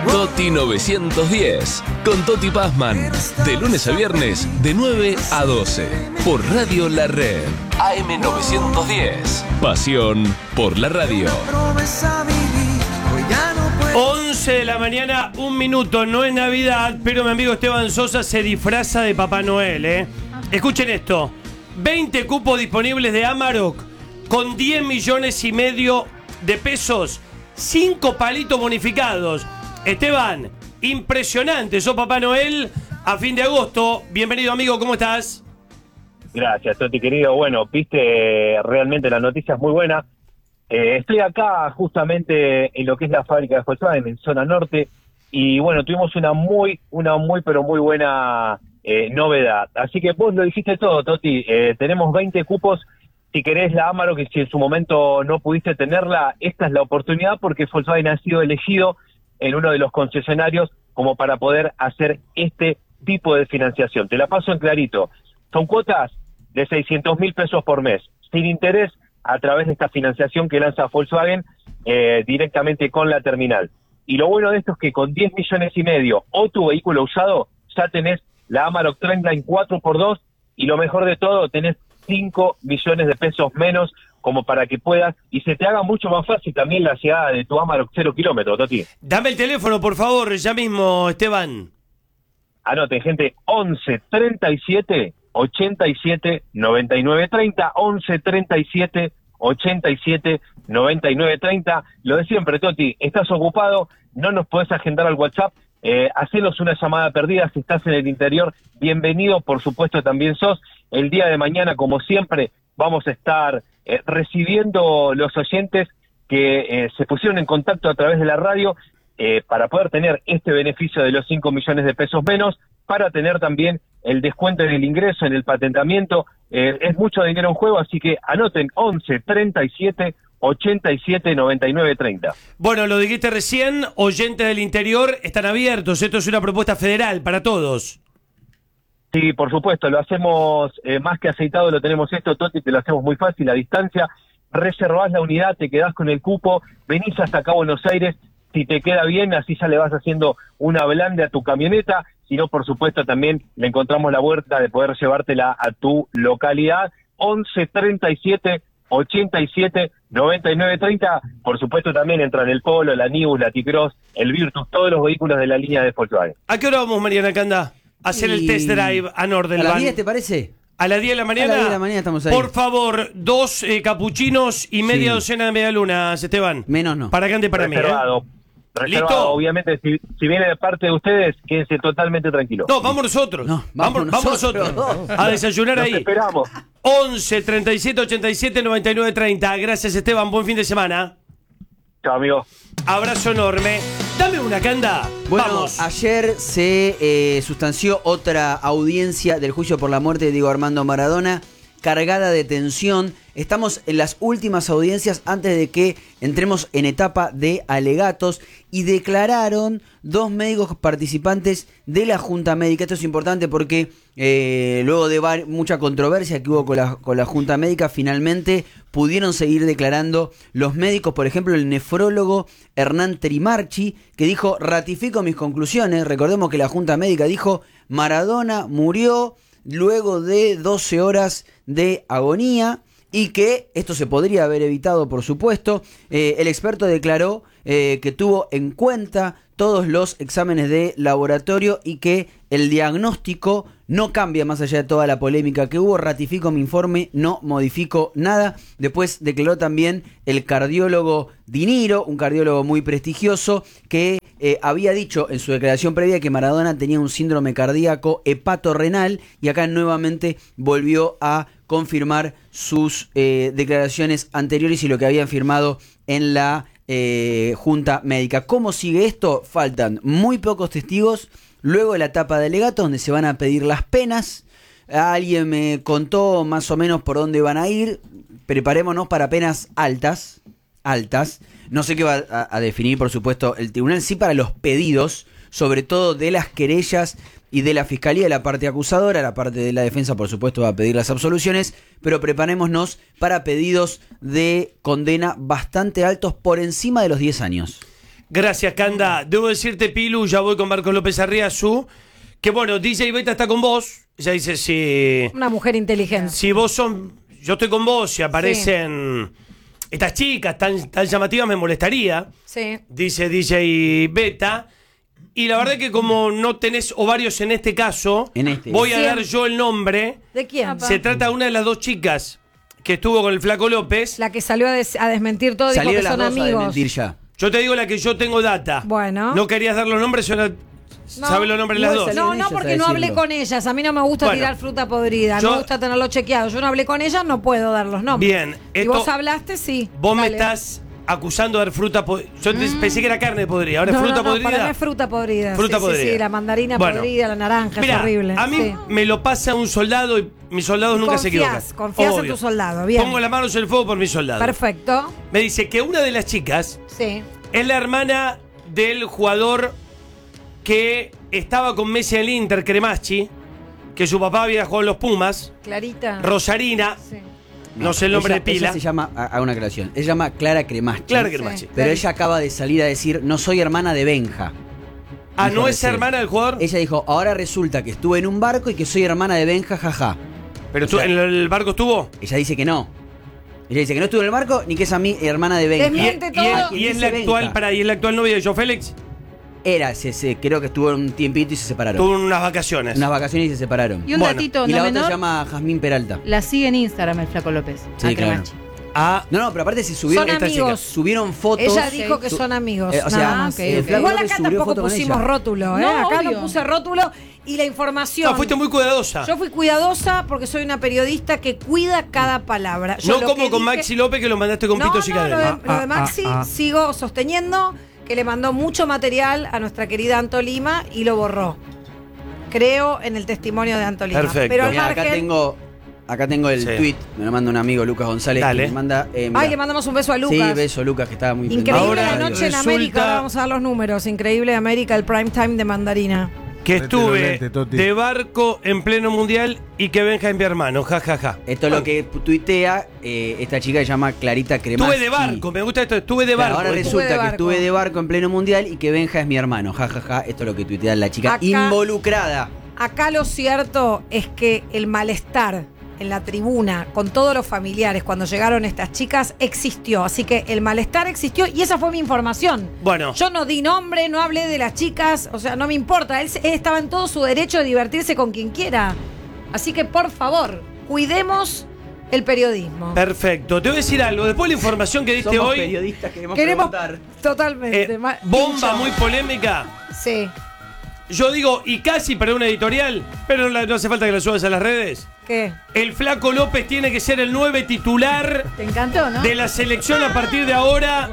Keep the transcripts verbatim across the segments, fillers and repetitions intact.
Toti novecientos diez, con Toti Pazman, de lunes a viernes, de nueve a doce, por Radio La Red, A M novecientos diez, pasión por la radio. once de la mañana, un minuto, no es Navidad, pero mi amigo Esteban Sosa se disfraza de Papá Noel, ¿eh? Escuchen esto, veinte cupos disponibles de Amarok, con diez millones y medio de pesos, cinco palitos bonificados. Esteban, impresionante, sos Papá Noel a fin de agosto. Bienvenido, amigo, ¿cómo estás? Gracias, Toti, querido. Bueno, viste, realmente la noticia es muy buena. Eh, estoy acá justamente en lo que es la fábrica de Volkswagen, en zona norte, y bueno, tuvimos una muy, una muy, pero muy buena eh, novedad. Así que vos lo dijiste todo, Toti. Eh, tenemos veinte cupos. Si querés la Amarok, que si en su momento no pudiste tenerla, esta es la oportunidad porque Volkswagen ha sido elegido en uno de los concesionarios como para poder hacer este tipo de financiación. Te la paso en clarito. Son cuotas de seiscientos mil pesos por mes, sin interés, a través de esta financiación que lanza Volkswagen eh, directamente con la terminal. Y lo bueno de esto es que con diez millones y medio o tu vehículo usado, ya tenés la Amarok Trendline cuatro por dos, y lo mejor de todo, tenés cinco millones de pesos menos como para que puedas y se te haga mucho más fácil también la llegada de tu Amarok cero kilómetros, Toti. Dame el teléfono, por favor, ya mismo, Esteban. Anoten, gente, once treinta y siete ochenta y siete noventa y nueve treinta, once treinta y siete ochenta y siete noventa y nueve treinta. Lo de siempre, Toti, estás ocupado, no nos podés agendar al WhatsApp, eh, hacenos una llamada perdida si estás en el interior, bienvenido, por supuesto también sos. El día de mañana, como siempre, vamos a estar eh, recibiendo los oyentes que eh, se pusieron en contacto a través de la radio eh, para poder tener este beneficio de los cinco millones de pesos menos, para tener también el descuento en el ingreso, en el patentamiento. Eh, es mucho dinero en juego, así que anoten once treinta y siete ochenta y siete noventa y nueve treinta. Bueno, lo dijiste recién, oyentes del interior están abiertos, esto es una propuesta federal para todos. Sí, por supuesto, lo hacemos eh, más que aceitado, lo tenemos esto, Toti, te lo hacemos muy fácil, a distancia, reservás la unidad, te quedás con el cupo, venís hasta acá a Buenos Aires, si te queda bien, así ya le vas haciendo una blande a tu camioneta, si no, por supuesto, también le encontramos la vuelta de poder llevártela a tu localidad, once treinta y siete ochenta y siete noventa y nueve treinta, por supuesto también entran el Polo, la Nibus, la T-Cross, el Virtus, todos los vehículos de la línea de Volkswagen. ¿A qué hora vamos, Mariana Canda? Hacer el test drive a Nordelvan. ¿A las diez te parece? ¿A las diez de la mañana? A las diez de la mañana estamos ahí. Por favor, dos eh, capuchinos y media Sí. docena de medialunas, Esteban. Menos no. Para Cande y para Reservado. mí, ¿eh? Reservado, ¿Listo? obviamente, si, si viene de parte de ustedes, quédense totalmente tranquilos. No, vamos nosotros. No, vamos, vamos vamos nosotros. nosotros. A desayunar Nos ahí. esperamos. once treinta y siete ochenta y siete noventa y nueve treinta. Gracias, Esteban. Buen fin de semana. Chao, amigo. Abrazo enorme. Dame una, Canda. Bueno, Vamos. ayer se eh, sustanció otra audiencia del juicio por la muerte de Diego Armando Maradona, cargada de tensión. Estamos en las últimas audiencias antes de que entremos en etapa de alegatos, y declararon dos médicos participantes de la Junta Médica. Esto es importante porque eh, luego de var- mucha controversia que hubo con la, con la Junta Médica, finalmente pudieron seguir declarando los médicos. Por ejemplo, el nefrólogo Hernán Trimarchi, que dijo: ratifico mis conclusiones. Recordemos que la Junta Médica dijo: Maradona murió luego de doce horas de agonía, y que esto se podría haber evitado, por supuesto. Eh, el experto declaró eh, que tuvo en cuenta todos los exámenes de laboratorio y que el diagnóstico no cambia más allá de toda la polémica que hubo. Ratifico mi informe, no modifico nada. Después declaró también el cardiólogo Di Niro, un cardiólogo muy prestigioso, que eh, había dicho en su declaración previa que Maradona tenía un síndrome cardíaco hepatorrenal, y acá nuevamente volvió a confirmar sus eh, declaraciones anteriores y lo que habían firmado en la eh, Junta Médica. ¿Cómo sigue esto? Faltan muy pocos testigos luego de la etapa de alegatos, donde se van a pedir las penas. Alguien me contó más o menos por dónde van a ir. Preparémonos para penas altas, altas. No sé qué va a, a definir, por supuesto, el tribunal. Sí, para los pedidos, sobre todo de las querellas y de la fiscalía, la parte acusadora. La parte de la defensa, por supuesto, va a pedir las absoluciones, pero preparémonos para pedidos de condena bastante altos, por encima de los diez años. Gracias, Canda. Debo decirte, Pilu, ya voy con Marcos López Arriazú, que bueno, D J Beta está con vos. Ella dice, si... Una mujer inteligente. Si vos son... Yo estoy con vos, si aparecen sí. estas chicas tan, tan llamativas, me molestaría. Sí. Dice D J Beta. Y la verdad que como no tenés ovarios en este caso, en este. voy a Sí. dar yo el nombre. ¿De quién? Se trata de una de las dos chicas que estuvo con el Flaco López. La que salió a, des- a desmentir todo, dijo Salieron que las son dos a amigos. desmentir ya. Yo te digo la que yo tengo data. Bueno. No querías dar los nombres, yo no, ¿sabes los nombres de las no dos? es No, Ellas no, a porque no hablé decirlo. con ellas. A mí no me gusta Bueno, tirar fruta podrida. yo- me gusta tenerlo chequeado. Yo no hablé con ellas, no puedo dar los nombres. Bien, Si esto- vos hablaste, sí. Vos me Dale. estás acusando de dar fruta podrida. Yo te- pensé que era carne podrida, ahora No, es fruta no, no, podrida. para mí es fruta podrida. Fruta sí, podrida. Sí, sí, la mandarina Bueno, podrida, la naranja, mirá, es horrible. a mí sí. me lo pasa un soldado y mis soldados nunca se equivocan. Confías, confías en Obvio. tu soldado, bien. Pongo las manos en el fuego por mi soldado. Perfecto. Me dice que una de las chicas Sí. es la hermana del jugador que estaba con Messi en el Inter, Cremacci, que su papá había jugado en los Pumas, Clarita. Rosarina, Sí. no sé el nombre ella, de pila. Ella se llama, a, a una aclaración, ella se llama Clara Cremacci. Clara Sí. Cremacci. Pero ella acaba de salir a decir, no soy hermana de Benja. Ah, Dijo ¿no es recién. hermana del jugador? Ella dijo, ahora resulta que estuve en un barco y que soy hermana de Benja, jaja. ¿Pero tú, o sea- en el barco estuvo? Ella dice que no. Ella dice que no estuvo en el barco ni que es a mí hermana de Benja. Desmiente Y, todo. y es- ¿Quién y es dice la actual, Benja? para, y es la actual novia de Joe Félix. Era, se, se- creo que estuvo un tiempito y se separaron. Tuvo unas vacaciones. Unas vacaciones y se separaron. Y un Bueno, datito Y no la otra menor, se llama Jazmín Peralta. la sigue en Instagram el Flaco López. Sí, a claro. Cremachi. Ah, No, no, pero aparte se subieron Son estas amigos. chicas, subieron fotos. Ella dijo que Su- son amigos. Eh, o sea, nada más. ok, el ok. Flaco Igual López acá subió tampoco foto con pusimos ella. rótulo, ¿eh? No, acá obvio. no puse rótulo y la información. no, fuiste muy cuidadosa. Yo fui cuidadosa porque soy una periodista que cuida cada palabra. Yo No lo como que con dije- Maxi López que lo mandaste con No, pitos y no, lo de, cadena. lo de Maxi sigo sosteniendo que le mandó mucho material a nuestra querida Anto Lima y lo borró. Creo en el testimonio de Anto Lima. Perfecto. Pero al Mira, acá margen- tengo, acá tengo el Sí. tweet, me lo manda un amigo, Lucas González, Dale. que me manda. eh, mirá. Ay, le mandamos un beso a Lucas. Sí, beso, Lucas, que estaba muy Increíble prendido. Ahora la Radio. noche en resulta- América. Ahora vamos a dar los números. Increíble América, el prime time de Mandarina. Que Mételo estuve lente, Toti. de barco en pleno mundial y que Benja es mi hermano. Ja, ja, ja. Esto es lo que tuitea eh, esta chica que se llama Clarita Cremacci. Estuve de barco, me gusta esto. Estuve de Claro, barco. ahora Estuve resulta de que barco. estuve de barco en pleno mundial y que Benja es mi hermano. Ja, ja, ja. Esto es lo que tuitea la chica Acá- involucrada. Acá lo cierto es que el malestar en la tribuna con todos los familiares cuando llegaron estas chicas existió. Así que el malestar existió y esa fue mi información. Bueno. Yo no di nombre, no hablé de las chicas, o sea, no me importa. Él, se- él estaba en todo su derecho de divertirse con quien quiera. Así que, por favor, cuidemos el periodismo. Perfecto. Te voy a decir algo. Después de la información que diste Somos hoy, periodistas, queremos, Queremos preguntar. totalmente. eh, ma- bomba pincho. muy polémica. Sí. Yo digo, y casi para una editorial, pero no, la- no hace falta que la subas a las redes. ¿Qué? El Flaco López tiene que ser el nueve titular Te encantó, ¿no? de la selección a partir de ahora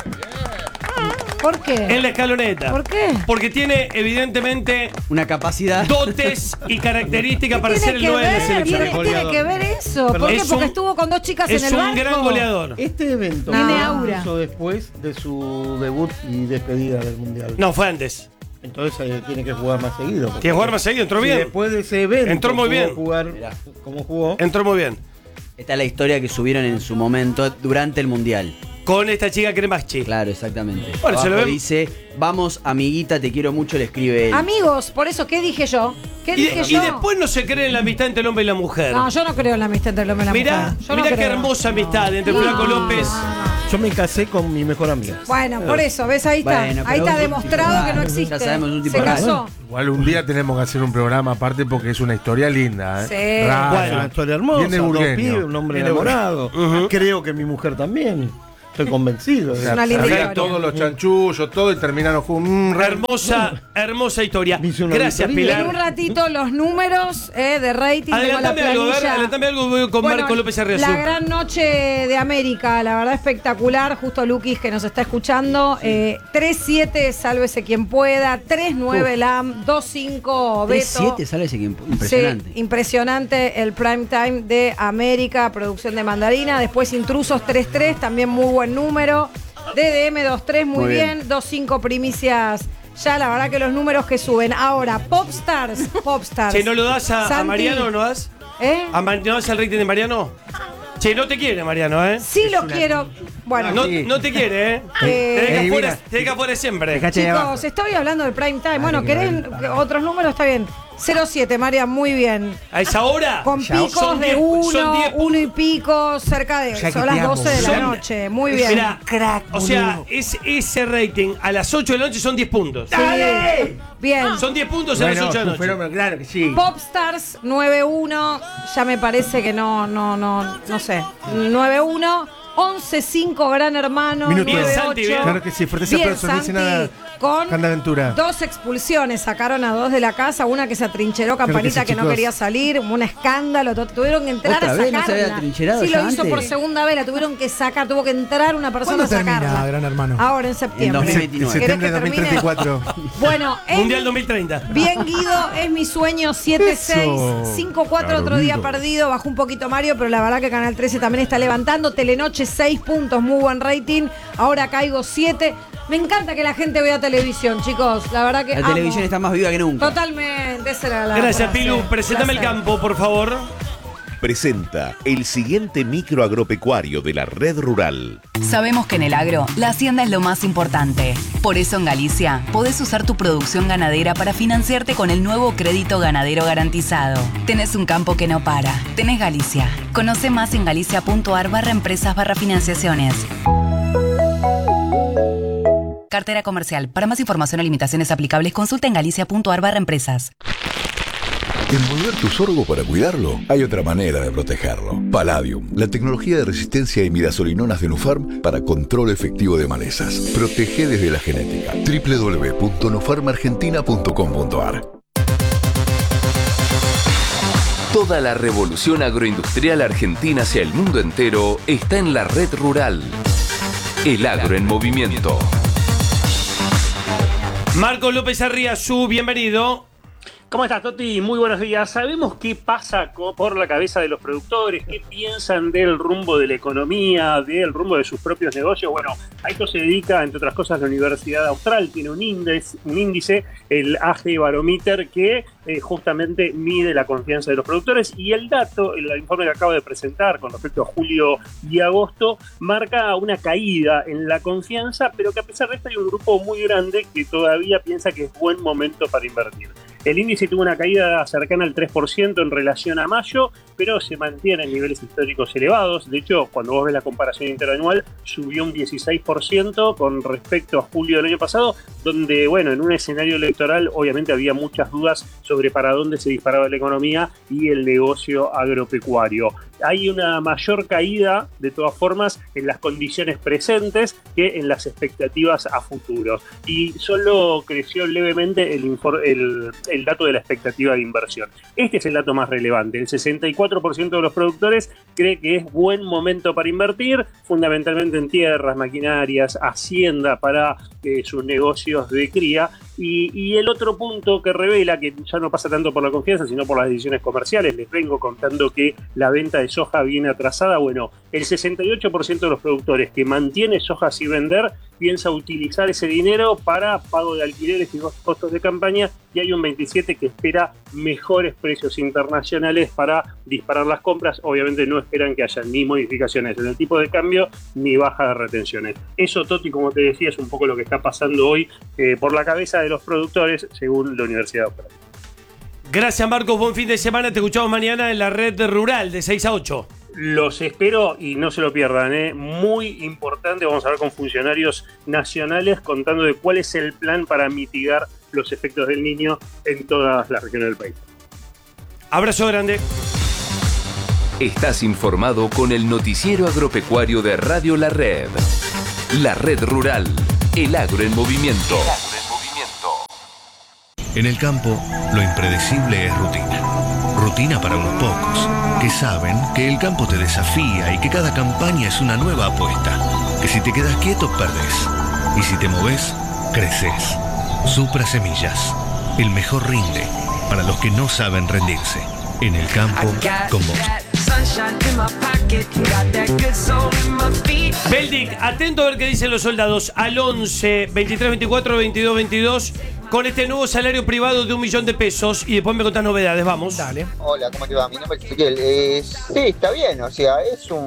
¿Por qué? en la escaloneta. ¿Por qué? Porque tiene, evidentemente, Una capacidad. dotes y características para ser Tiene el que nueve de la ver, selección. tiene, tiene que ver eso. ¿Por qué? Es Porque un- estuvo con dos chicas Es en el un barco. gran goleador. Este evento Tiene fue aura. incluso después de su debut y despedida del Mundial. No, fue antes. Entonces eh, tiene que jugar más seguido. Tiene que jugar más seguido, entró Si bien. después de ese evento Entró muy pudo bien. jugar Mirá. como jugó. Entró muy bien. Esta es la historia que subieron en su momento durante el mundial. Con esta chica Cremachi. Claro, exactamente. Bueno, se lo Abajo ven- dice, vamos amiguita, te quiero mucho, le escribe él. Amigos, por eso, ¿qué dije yo? ¿Qué Y, dije y yo? después no se cree en la amistad entre el hombre y la mujer. No, yo no creo en la amistad entre el hombre y la Mirá, mujer. Yo no mirá qué creo. hermosa amistad entre el Flaco López. Yo me casé con mi mejor amiga. Bueno, por eso, ¿ves? Ahí está. Bueno, Ahí pero está un- demostrado que no ya existe. sabemos un tipo Se de- casó. Igual un día tenemos que hacer un programa aparte porque es una historia linda, ¿eh? Sí. Rara. Bueno, Es una historia hermosa. Viene dos burgueño. pibes, un hombre Viene enamorado. Ujú. Creo que mi mujer también. Estoy convencido. Es una linda Había historia. todos los chanchullos, todo y terminaron juntos. Mm, re- Hermosa, hermosa historia. Dice una Gracias, auditoría. En un Pilar. ratito los números eh, de rating. tengo la Adelantame algo, a ver, planilla. adelantame algo voy con Bueno, Marco López Arriazú. La gran noche de América, la verdad espectacular. Justo Luquis que nos está escuchando. Eh, tres siete, sálvese quien pueda. tres nueve Uf. Lam. dos cinco tres Beto. siete sale ese equipo. Impresionante. Sí, impresionante el prime time de América, producción de Mandarina. Después Intrusos tres tres, también muy buen número. D D M dos tres, muy, Muy bien. bien. dos cinco primicias. Ya, la verdad que los números que suben. Ahora, Popstars, Popstars. Che, ¿no lo das a, a Santi, Mariano o no das? ¿Eh? ¿A Ma- ¿No das el rating de Mariano? Che, no te quiere Mariano, ¿eh? Sí lo quiero. Bueno, No, no te quiere, ¿eh? Eh, Te deja eh, fuera, mira. te deja fuera siempre. Dejaste ahí abajo. chicos, estoy hablando del prime time. Bueno, que ¿querés otros números? Está bien. cero siete, María, muy bien. A esa hora. Con Ya, picos son de diez- son uno, diez uno y pico, cerca de. Ya Son las quiteamos. doce de la Son- noche. Muy bien. Mirá, Crack, o sea, boludo. es, ese rating a las ocho de la noche son diez puntos. Sí. Bien. Son diez puntos a Bueno, las ocho de es la un noche. fenómeno, claro que sí. Popstars nueve uno, ya me parece que no, no, no, no sé. nueve uno, once cinco, Gran Hermano, Minuto. Bien, nueve Santi, bien. ocho. Claro que sí, fuertes Bien, aplausos, no dice Santi, nada. con Canda Ventura. dos expulsiones, sacaron a dos de la casa, una que se atrincheró, Campanita sí, que no chicos. quería salir, un escándalo, to- tuvieron que entrar ¿Otra a vez? sacarla. ¿No se había atrincherado Sí, ya lo hizo antes? por segunda vez, la tuvieron que sacar, tuvo que entrar una persona a ¿Cuándo termina, sacarla. Gran Hermano? Ahora en En septiembre. dos mil En veintinueve. septiembre de ¿Querés dos que mil treinta y cuatro. Bueno, es Mundial dos mil treinta. Bien, Guido, es mi sueño. siete seis, Eso. cinco cuatro, Claro, otro día Guido. perdido. Bajó un poquito Mario, pero la verdad que Canal trece también está levantando. Telenoche, seis puntos, muy buen rating. Ahora caigo siete. Me encanta que la gente vea televisión, chicos. La verdad que La amo. televisión está más viva que nunca. Totalmente, esa era la Gracias, frase. Pilu. Presentame el Placer. campo, por favor. Presenta el siguiente microagropecuario de la red rural. Sabemos que en el agro la hacienda es lo más importante. Por eso en Galicia podés usar tu producción ganadera para financiarte con el nuevo crédito ganadero garantizado. Tenés un campo que no para. Tenés Galicia. Conoce más en galicia.ar barra empresas barra financiaciones. Cartera comercial. Para más información o limitaciones aplicables, consulta en galicia.ar barra empresas. Envolver tu sorgo para cuidarlo, hay otra manera de protegerlo. Palladium, la tecnología de resistencia a imidazolinonas de Nufarm para control efectivo de malezas. Protege desde la genética. doble u doble u doble u punto nufarm argentina punto com punto a r. Toda la revolución agroindustrial argentina hacia el mundo entero está en la red rural. El agro en movimiento. Marcos López Arriazú, bienvenido. ¿Cómo estás, Toti? Muy buenos días. ¿Sabemos qué pasa co- por la cabeza de los productores? ¿Qué piensan del rumbo de la economía, del rumbo de sus propios negocios? Bueno, a esto se dedica, entre otras cosas, la Universidad Austral. Tiene un índice, un índice el A G Barometer, que eh, justamente mide la confianza de los productores. Y el dato, el informe que acabo de presentar con respecto a julio y agosto, marca una caída en la confianza, pero que a pesar de esto hay un grupo muy grande que todavía piensa que es buen momento para invertir. El índice tuvo una caída cercana al tres por ciento en relación a mayo, pero se mantiene en niveles históricos elevados. De hecho, cuando vos ves la comparación interanual, subió un dieciséis por ciento con respecto a julio del año pasado, donde, bueno, en un escenario electoral obviamente había muchas dudas sobre para dónde se disparaba la economía y el negocio agropecuario. Hay una mayor caída, de todas formas, en las condiciones presentes que en las expectativas a futuro. Y solo creció levemente el, infor- el, el dato de la expectativa de inversión. Este es el dato más relevante. El sesenta y cuatro por ciento de los productores cree que es buen momento para invertir, fundamentalmente en tierras, maquinarias, hacienda para eh, sus negocios de cría. Y, y el otro punto que revela que ya no pasa tanto por la confianza, sino por las decisiones comerciales. Les vengo contando que la venta de soja viene atrasada. Bueno, el sesenta y ocho por ciento de los productores que mantiene soja sin vender piensa utilizar ese dinero para pago de alquileres y costos de campaña, y hay un veintisiete por ciento que espera mejores precios internacionales para disparar las compras. Obviamente no esperan que haya ni modificaciones en el tipo de cambio ni baja de retenciones. Eso, Toti, como te decía, es un poco lo que está pasando hoy eh, por la cabeza de los productores, según la Universidad Austral. Gracias, Marcos. Buen fin de semana. Te escuchamos mañana en la red rural de seis a ocho. Los espero y no se lo pierdan, ¿eh? Muy importante. Vamos a hablar con funcionarios nacionales contando de cuál es el plan para mitigar los efectos del Niño en todas las regiones del país. Abrazo grande. Estás informado con el noticiero agropecuario de Radio La Red. La red rural. El agro en movimiento. En el campo, lo impredecible es rutina. Rutina para unos pocos, que saben que el campo te desafía y que cada campaña es una nueva apuesta. Que si te quedas quieto, perdés. Y si te moves, creces. Supra Semillas. El mejor rinde para los que no saben rendirse. En el campo, con vos. Beldic, atento a ver qué dicen los soldados al once, veintitrés, veinticuatro, veintidós, veintidós con este nuevo salario privado de un millón de pesos, y después me contás novedades. Vamos. Dale. Hola, ¿cómo te va? Mi nombre es Ezequiel. Eh, sí, está bien, o sea, es un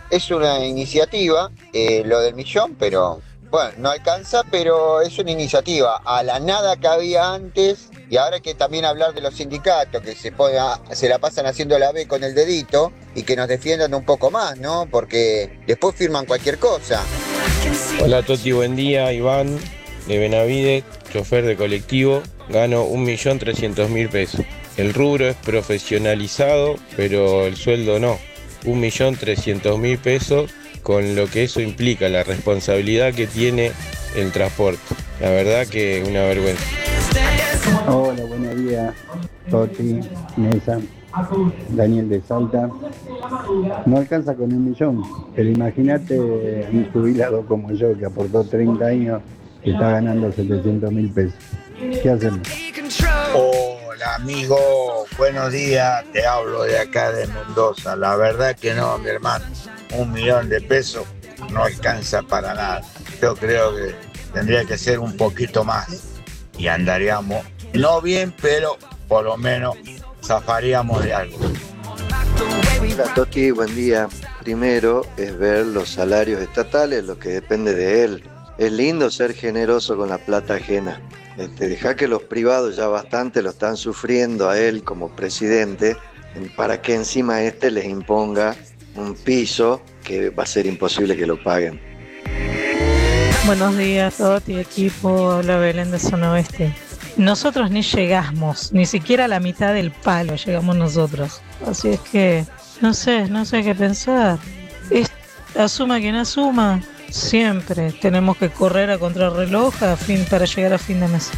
es una iniciativa, eh, lo del millón, pero bueno, no alcanza, pero es una iniciativa a la nada que había antes. Y ahora hay que también hablar de los sindicatos que se, ponga, se la pasan haciendo la B con el dedito y que nos defiendan un poco más, ¿no? Porque después firman cualquier cosa. Hola Toti, buen día, Iván de Benavides, chofer de colectivo, gano un millón trescientos mil pesos. El rubro es profesionalizado, pero el sueldo no. un millón trescientos mil pesos, con lo que eso implica, la responsabilidad que tiene el transporte. La verdad que es una vergüenza. Hola, buenos días, Toti, Mesa, Daniel de Salta. No alcanza con un millón, pero imagínate un jubilado como yo que aportó treinta años que está ganando setecientos mil pesos. ¿Qué hacemos? Hola amigo, buenos días, te hablo de acá de Mendoza. La verdad que no, mi hermano, un millón de pesos no alcanza para nada. Yo creo que tendría que ser un poquito más y andaríamos, no bien, pero por lo menos zafaríamos de algo. Hola Toti, buen día. Primero es ver los salarios estatales, lo que depende de él. Es lindo ser generoso con la plata ajena. Este, deja que los privados ya bastante lo están sufriendo a él como presidente, para que encima este les imponga un piso que va a ser imposible que lo paguen. Buenos días, Toti, equipo, habla Belén de Zona Oeste. Nosotros ni llegamos, ni siquiera a la mitad del palo llegamos nosotros. Así es que, no sé, no sé qué pensar. Es, asuma quien asuma, siempre tenemos que correr a contrarreloj a fin, para llegar a fin de mes.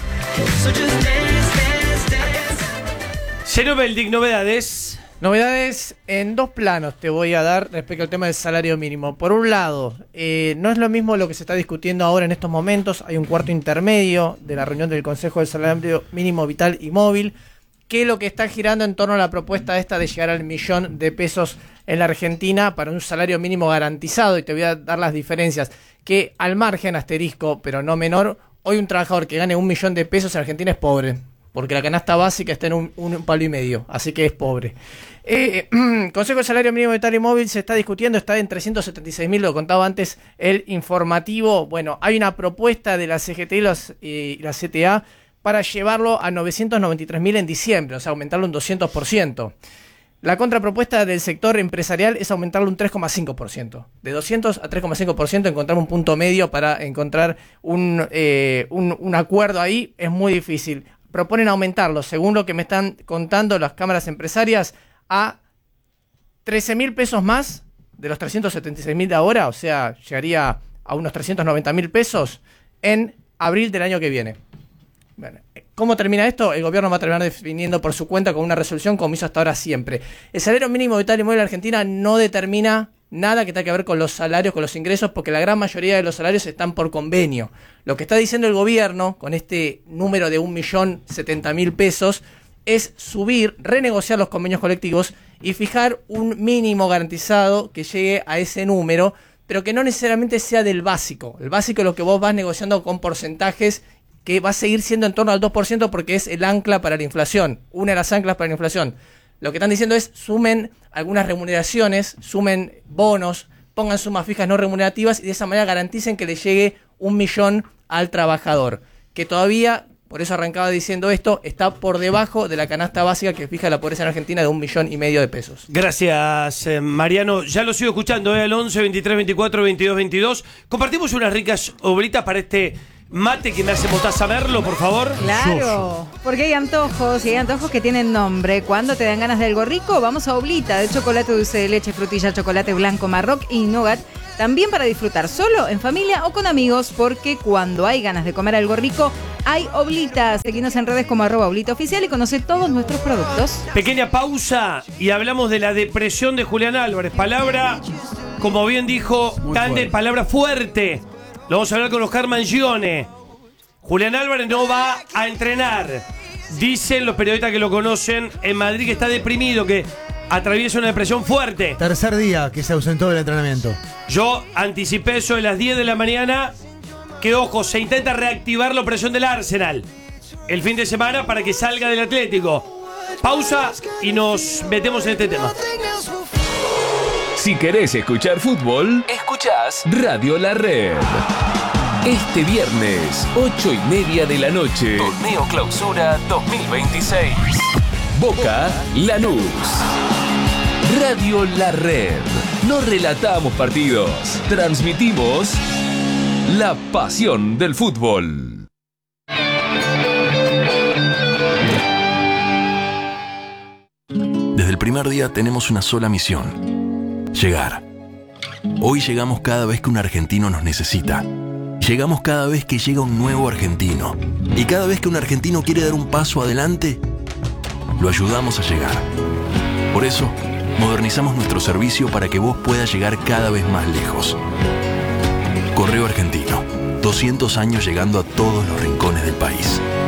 Cero Beldic, novedades. Novedades en dos planos te voy a dar respecto al tema del salario mínimo. Por un lado, eh, no es lo mismo lo que se está discutiendo ahora en estos momentos. Hay un cuarto intermedio de la reunión del Consejo del Salario Mínimo Vital y Móvil, que lo que está girando en torno a la propuesta esta de llegar al millón de pesos en la Argentina para un salario mínimo garantizado. Y te voy a dar las diferencias. Que al margen, asterisco, pero no menor, hoy un trabajador que gane un millón de pesos en Argentina es pobre. Porque la canasta básica está en un, un palo y medio, así que es pobre. Eh, Consejo de Salario Mínimo Vital y Móvil se está discutiendo, está en trescientos setenta y seis mil, lo contaba antes el informativo. Bueno, hay una propuesta de la C G T y, los, y la C T A para llevarlo a novecientos noventa y tres mil en diciembre, o sea, aumentarlo un doscientos por ciento. La contrapropuesta del sector empresarial es aumentarlo un tres coma cinco por ciento. De doscientos a tres coma cinco por ciento, encontrar un punto medio para encontrar un, eh, un, un acuerdo ahí es muy difícil. Proponen aumentarlo, según lo que me están contando las cámaras empresarias, a trece mil pesos más de los trescientos setenta y seis mil de ahora, o sea, llegaría a unos trescientos noventa mil pesos en abril del año que viene. Bueno, ¿cómo termina esto? El gobierno va a terminar definiendo por su cuenta con una resolución, como hizo hasta ahora siempre. El salario mínimo vital y móvil en Argentina no determina nada que tenga que ver con los salarios, con los ingresos, porque la gran mayoría de los salarios están por convenio. Lo que está diciendo el gobierno con este número de un millón setenta mil pesos es subir, renegociar los convenios colectivos y fijar un mínimo garantizado que llegue a ese número, pero que no necesariamente sea del básico. El básico es lo que vos vas negociando con porcentajes que va a seguir siendo en torno al dos por ciento porque es el ancla para la inflación, una de las anclas para la inflación. Lo que están diciendo es sumen algunas remuneraciones, sumen bonos, pongan sumas fijas no remunerativas y de esa manera garanticen que le llegue un millón al trabajador, que todavía, por eso arrancaba diciendo esto, está por debajo de la canasta básica que fija la pobreza en Argentina de un millón y medio de pesos. Gracias, eh, Mariano. Ya lo sigo escuchando, eh, al once, veintitrés, veinticuatro, veintidós, veintidós. Compartimos unas ricas oblitas para este mate que me hace Mostaza Merlo, por favor. Claro, porque hay antojos y hay antojos que tienen nombre. Cuando te dan ganas de algo rico, vamos a Oblita, de chocolate dulce de leche, frutilla, chocolate blanco, marroc y nougat. También para disfrutar solo, en familia o con amigos, porque cuando hay ganas de comer algo rico, hay Oblita. Seguinos en redes como arroba Oblita Oficial y conoce todos nuestros productos. Pequeña pausa y hablamos de la depresión de Julián Álvarez. Palabra, como bien dijo Cande, palabra fuerte. Lo vamos a hablar con Oscar Mangione. Julián Álvarez no va a entrenar. Dicen los periodistas que lo conocen en Madrid que está deprimido, que atraviesa una depresión fuerte. Tercer día que se ausentó del entrenamiento. Yo anticipé eso de las diez de la mañana. Que ojo, se intenta reactivar la operación del Arsenal el fin de semana para que salga del Atlético. Pausa y nos metemos en este tema. Si querés escuchar fútbol, escuchás Radio La Red. Este viernes, ocho y media de la noche, Torneo Clausura dos mil veintiséis. Boca Lanús. Radio La Red. No relatamos partidos, transmitimos la pasión del fútbol. Desde el primer día tenemos una sola misión: llegar. Hoy llegamos cada vez que un argentino nos necesita. Llegamos cada vez que llega un nuevo argentino. Y cada vez que un argentino quiere dar un paso adelante, lo ayudamos a llegar. Por eso, modernizamos nuestro servicio para que vos puedas llegar cada vez más lejos. Correo Argentino, doscientos años llegando a todos los rincones del país.